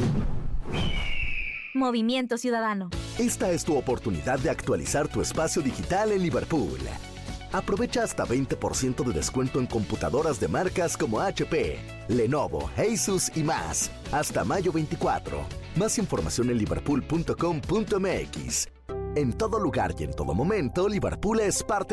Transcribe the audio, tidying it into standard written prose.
Movimiento Ciudadano. Esta es tu oportunidad de actualizar tu espacio digital en Liverpool. Aprovecha hasta 20% de descuento en computadoras de marcas como HP, Lenovo, Asus y más. Hasta mayo 24. Más información en liverpool.com.mx. En todo lugar y en todo momento, Liverpool es parte